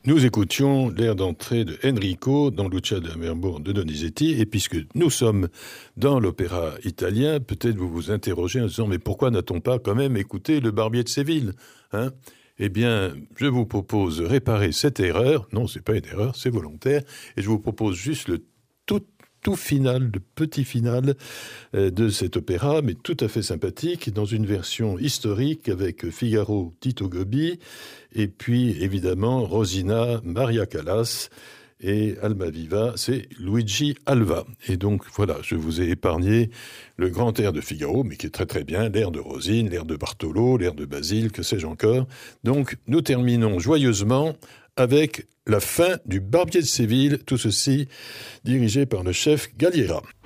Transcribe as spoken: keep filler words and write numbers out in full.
Nous écoutions l'air d'entrée de Enrico dans Lucia da Merbourg de Donizetti, et puisque nous sommes dans l'opéra italien, peut-être vous vous interrogez en disant « Mais pourquoi n'a-t-on pas quand même écouté Le Barbier de Séville hein ?» Eh bien, je vous propose de réparer cette erreur. Non, c'est pas une erreur, c'est volontaire. Et je vous propose juste le tout tout final, le petit final euh, de cet opéra, mais tout à fait sympathique, dans une version historique avec Figaro, Tito Gobbi, et puis évidemment Rosina, Maria Callas, et Almaviva, c'est Luigi Alva. Et donc voilà, je vous ai épargné le grand air de Figaro, mais qui est très très bien, l'air de Rosine, l'air de Bartolo, l'air de Basile, que sais-je encore. Donc nous terminons joyeusement avec la fin du Barbier de Séville, tout ceci dirigé par le chef Galliera.